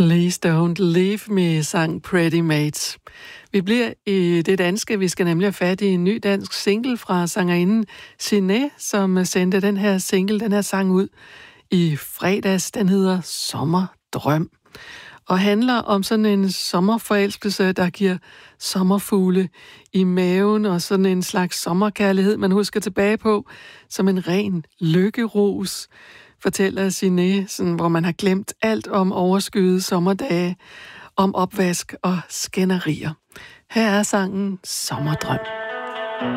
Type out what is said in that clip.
Please Don't Leave Me, sang Pretty Mates. Vi bliver i det danske. Vi skal nemlig have fat i en ny dansk single fra sangerinden Siné, som sendte den her sang ud i fredags. Den hedder Sommerdrøm og handler om sådan en sommerforelskelse, der giver sommerfugle i maven og sådan en slags sommerkærlighed, man husker tilbage på som en ren lykkerus, fortæller Siné, sådan, hvor man har glemt alt om overskyede sommerdage, om opvask og skænderier. Her er sangen Sommerdrøm.